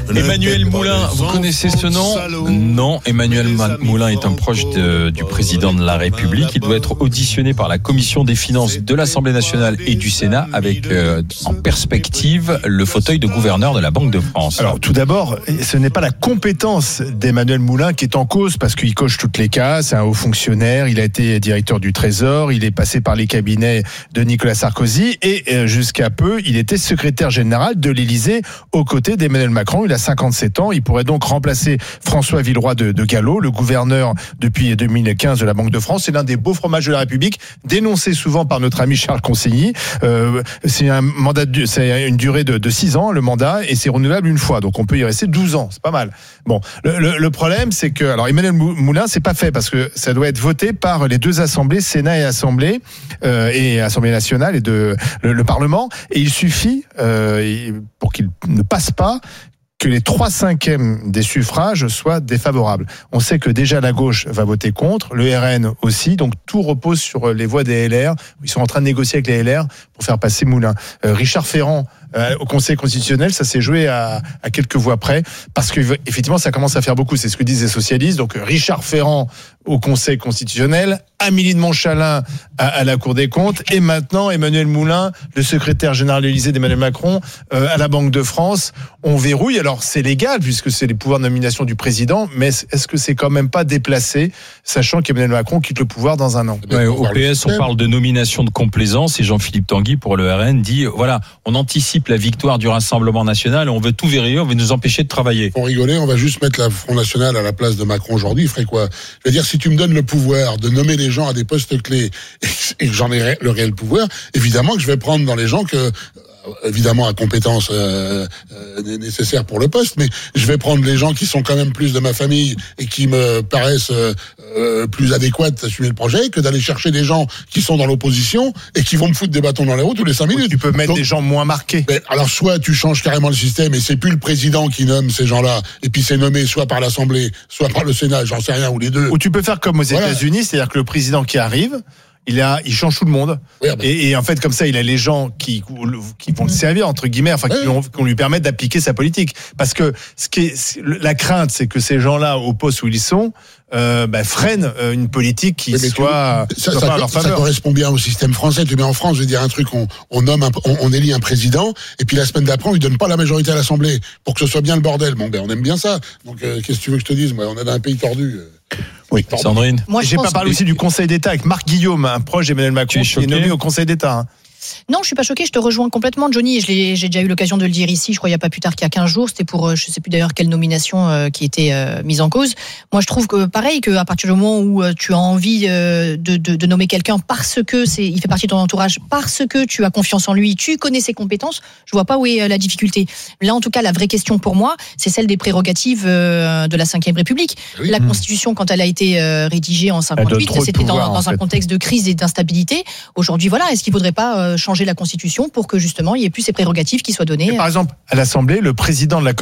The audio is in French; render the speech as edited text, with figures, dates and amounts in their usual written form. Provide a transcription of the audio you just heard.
Emmanuel Moulin, vous connaissez ce nom ? Non, Emmanuel Moulin est un proche du président de la République. Il doit être auditionné par la commission des finances de l'Assemblée nationale et du Sénat avec en perspective le fauteuil de gouverneur de la Banque de France. Alors tout d'abord, ce n'est pas la compétence d'Emmanuel Moulin qui est en cause parce qu'il coche toutes les cases, c'est un haut fonctionnaire, il a été directeur du Trésor, il est passé par les cabinets de Nicolas Sarkozy et jusqu'à peu, il était secrétaire général de l'Élysée aux côtés d'Emmanuel Macron. Il a 57 ans, il pourrait donc remplacer François Villeroy de Galhau, le gouverneur depuis 2015 de la Banque de France. C'est l'un des beaux fromages de la République, dénoncé souvent par notre ami Charles Consigny. C'est un mandat, c'est une durée de 6 ans, le mandat, et c'est renouvelable une fois. Donc on peut y rester 12 ans, c'est pas mal. Bon, le problème, c'est que, alors Emmanuel Moulin, c'est pas fait parce que ça doit être voté par les deux assemblées, Sénat et Assemblée nationale et le Parlement. Et il suffit, pour qu'il ne passe pas, que les 3/5 des suffrages soient défavorables. On sait que déjà la gauche va voter contre, le RN aussi, donc tout repose sur les voix des LR. Ils sont en train de négocier avec les LR pour faire passer Moulin. Richard Ferrand au Conseil constitutionnel, ça s'est joué à quelques voix près, parce que effectivement ça commence à faire beaucoup, c'est ce que disent les socialistes. Donc Richard Ferrand au Conseil constitutionnel, Amélie de Montchalin à la Cour des comptes, et maintenant Emmanuel Moulin, le secrétaire général de l'Élysée d'Emmanuel Macron, à la Banque de France. On verrouille, alors c'est légal puisque c'est les pouvoirs de nomination du président, mais est-ce que c'est quand même pas déplacé, sachant qu'Emmanuel Macron quitte le pouvoir dans un an? Ouais, au PS, on parle de nomination de complaisance, et Jean-Philippe Tanguy pour le RN dit, voilà, on anticipe la victoire du Rassemblement national, on veut tout verrouiller, on veut nous empêcher de travailler. Pour rigoler, on va juste mettre la Front National à la place de Macron aujourd'hui, il ferait quoi? Je veux dire, si tu me donnes le pouvoir de nommer les gens à des postes clés et que j'en ai le réel pouvoir, évidemment que je vais prendre dans les gens que, évidemment à compétences nécessaires pour le poste, mais je vais prendre les gens qui sont quand même plus de ma famille et qui me paraissent plus adéquates à assumer le projet, que d'aller chercher des gens qui sont dans l'opposition et qui vont me foutre des bâtons dans les roues tous les 5 minutes. Tu peux mettre des gens moins marqués. Alors soit tu changes carrément le système et c'est plus le président qui nomme ces gens-là, et puis c'est nommé soit par l'Assemblée, soit par le Sénat, j'en sais rien, ou les deux. Ou tu peux faire comme aux États-Unis, c'est-à-dire que le président qui arrive, il change tout le monde. Oui, et en fait, comme ça, il a les gens qui vont le servir, entre guillemets, enfin, qui vont lui permettre d'appliquer sa politique. Parce que la crainte, c'est que ces gens-là, au poste où ils sont, freinent une politique qui soit pas à leur faveur. Ça correspond bien au système français. Tu mets en France, je veux dire un truc, on élit un président, et puis la semaine d'après, on lui donne pas la majorité à l'Assemblée, pour que ce soit bien le bordel. Bon, on aime bien ça. Donc, qu'est-ce que tu veux que je te dise? Moi, on est dans un pays tordu. Oui, Sandrine. Moi, j'ai pas parlé aussi du Conseil d'État avec Marc Guillaume, un proche d'Emmanuel Macron, qui est nommé au Conseil d'État. Hein. Non, je suis pas choquée, je te rejoins complètement, Johnny. J'ai déjà eu l'occasion de le dire ici, je crois il y a pas plus tard qu'il y a 15 jours, c'était pour je sais plus d'ailleurs quelle nomination qui était mise en cause. Moi, je trouve que pareil, que à partir du moment où tu as envie de nommer quelqu'un parce que il fait partie de ton entourage, parce que tu as confiance en lui, tu connais ses compétences, je vois pas où est la difficulté. Là, en tout cas, la vraie question pour moi, c'est celle des prérogatives de la Ve République. Oui. La Constitution, quand elle a été rédigée en 58, c'était dans un contexte de crise et d'instabilité. Aujourd'hui, voilà, est-ce qu'il faudrait pas changer la Constitution pour que justement il n'y ait plus ces prérogatives qui soient données? Et par exemple, à l'Assemblée, le président de la